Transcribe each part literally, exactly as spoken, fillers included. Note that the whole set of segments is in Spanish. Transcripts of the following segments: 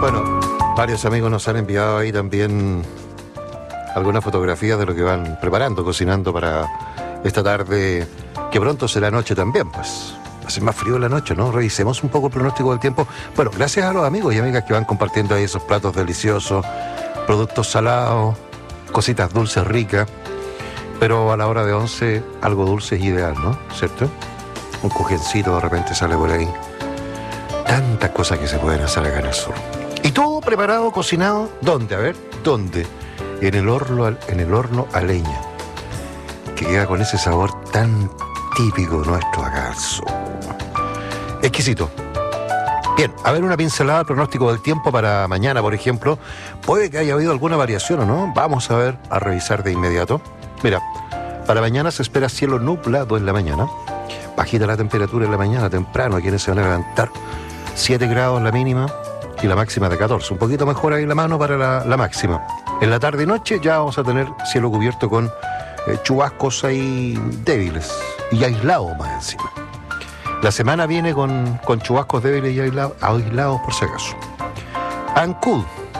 Bueno, varios amigos nos han enviado ahí también algunas fotografías de lo que van preparando, cocinando para esta tarde, que pronto será noche también, pues. Va a ser más frío en la noche, ¿no? Revisemos un poco el pronóstico del tiempo. Bueno, gracias a los amigos y amigas que van compartiendo ahí esos platos deliciosos, productos salados, cositas dulces ricas, pero a la hora de once algo dulce es ideal, ¿no? ¿Cierto? Un cojencito de repente sale por ahí. Tantas cosas que se pueden hacer acá en el sur. Y todo preparado, cocinado, ¿dónde? A ver, ¿dónde? En el horno, en el horno a leña, que queda con ese sabor tan típico nuestro acá al sur. Exquisito. Bien, a ver una pincelada al pronóstico del tiempo para mañana, por ejemplo. Puede que haya habido alguna variación o no. Vamos a ver, a revisar de inmediato. Mira, para mañana se espera cielo nublado en la mañana. Bajita la temperatura en la mañana, temprano, quienes se van a levantar. siete grados la mínima y la máxima de catorce. Un poquito mejor ahí la mano para la, la máxima. En la tarde y noche ya vamos a tener cielo cubierto con eh, chubascos ahí débiles y aislados más encima. La semana viene con, con chubascos débiles y aislados, aislados por si acaso. Ancud.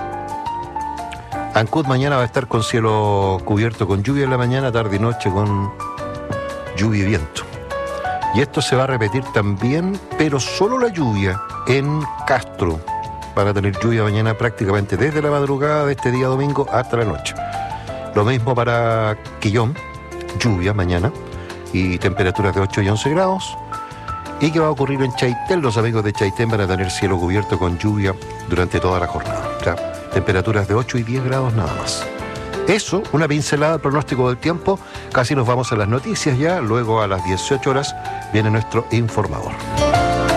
Ancud mañana va a estar con cielo cubierto con lluvia en la mañana, tarde y noche con lluvia y viento. Y esto se va a repetir también, pero solo la lluvia en Castro. Van a tener lluvia mañana prácticamente desde la madrugada de este día domingo hasta la noche. Lo mismo para Quillón, lluvia mañana y temperaturas de ocho y once grados. ¿Y qué va a ocurrir en Chaitén? Los amigos de Chaitén van a tener cielo cubierto con lluvia durante toda la jornada. O sea, temperaturas de ocho y diez grados nada más. Eso, una pincelada al pronóstico del tiempo. Casi nos vamos a las noticias ya. Luego a las dieciocho horas viene nuestro informador.